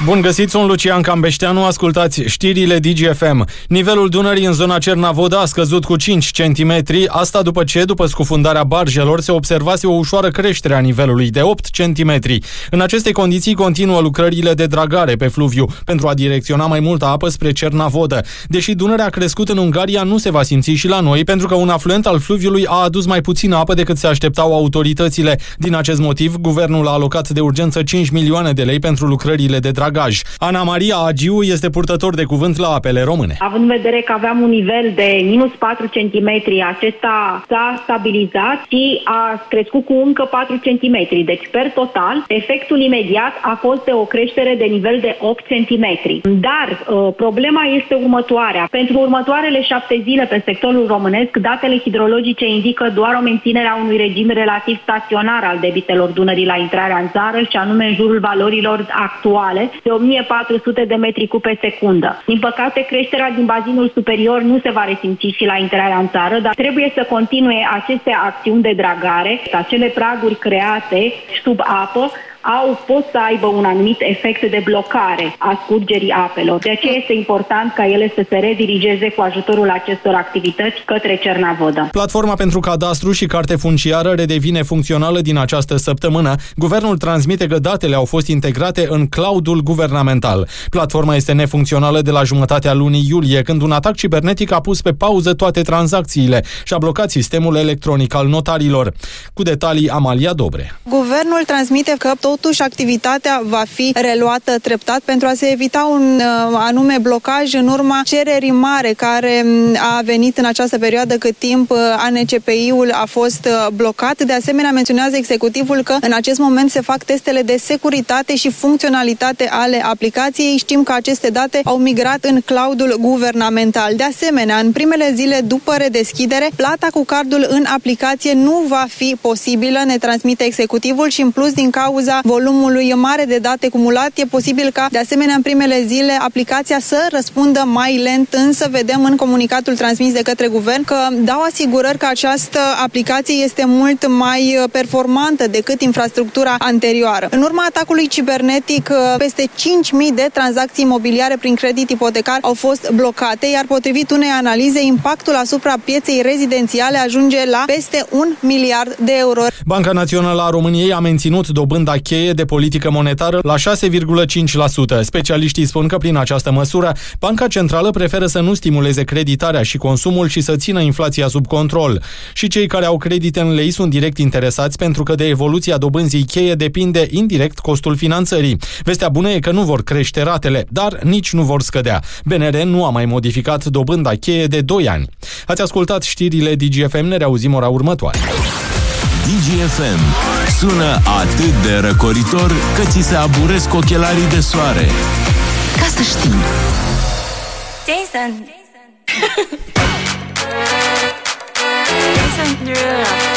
Bun găsit, sunt Lucian Cambeșteanu, ascultați știrile DGFM. Nivelul Dunării în zona Cernavoda a scăzut cu 5 cm, asta după scufundarea barjelor, se observase o ușoară creștere a nivelului de 8 cm. În aceste condiții continuă lucrările de dragare pe fluviu pentru a direcționa mai multă apă spre Cernavodă. Deși Dunărea a crescut în Ungaria, nu se va simți și la noi, pentru că un afluent al fluviului a adus mai puțină apă decât se așteptau autoritățile. Din acest motiv, guvernul a alocat de urgență 5 milioane de lei pentru lucrările de dragaj. Ana Maria Agiu este purtător de cuvânt la Apele Române. Având în vedere că aveam un nivel de minus 4 cm, acesta s-a stabilizat și a crescut cu încă 4 cm. Deci, per total, efectul imediat a fost de o creștere de nivel de 8 cm. Dar problema este următoarea. Pentru următoarele 7 zile pe sectorul românesc, datele hidrologice indică doar o menținere a unui regim relativ staționar al debitelor Dunării la intrarea în țară, și anume în jurul valorilor actuale de 1400 de metri cub pe secundă. Din păcate, creșterea din bazinul superior nu se va resimți și la intrarea în țară, dar trebuie să continue aceste acțiuni de dragare, acele praguri create sub apă pot să aibă un anumit efect de blocare a scurgerii apelor. De aceea este important ca ele să se redirigeze cu ajutorul acestor activități către Cernavodă. Platforma pentru cadastru și carte funciară redevine funcțională din această săptămână. Guvernul transmite că datele au fost integrate în cloudul guvernamental. Platforma este nefuncțională de la jumătatea lunii iulie, când un atac cibernetic a pus pe pauză toate tranzacțiile și a blocat sistemul electronic al notarilor. Cu detalii, Amalia Dobre. Guvernul transmite că totuși activitatea va fi reluată treptat pentru a se evita un anume blocaj în urma cererii mare care a venit în această perioadă cât timp ANCPI-ul a fost blocat. De asemenea, menționează executivul că în acest moment se fac testele de securitate și funcționalitate ale aplicației. Știm că aceste date au migrat în cloudul guvernamental. De asemenea, în primele zile după redeschidere, plata cu cardul în aplicație nu va fi posibilă, ne transmite executivul, și în plus, din cauza volumului mare de date cumulat, e posibil ca, de asemenea, în primele zile aplicația să răspundă mai lent, însă vedem în comunicatul transmis de către guvern că dau asigurări că această aplicație este mult mai performantă decât infrastructura anterioară. În urma atacului cibernetic, peste 5.000 de tranzacții imobiliare prin credit ipotecar au fost blocate, iar potrivit unei analize, impactul asupra pieței rezidențiale ajunge la peste 1 miliard de euro. Banca Națională a României a menținut dobânda cheie de politică monetară la 6,5%. Specialiștii spun că prin această măsură, Banca Centrală preferă să nu stimuleze creditarea și consumul și să țină inflația sub control. Și cei care au credite în lei sunt direct interesați, pentru că de evoluția dobânzii cheie depinde indirect costul finanțării. Vestea bună e că nu vor crește ratele, dar nici nu vor scădea. BNR nu a mai modificat dobânda cheie de 2 ani. Ați ascultat știrile DGFM, ne reauzim ora următoare. DGFM. Sună atât de răcoritor că ți se aburesc ochelarii de soare. Ca să știi. Jason.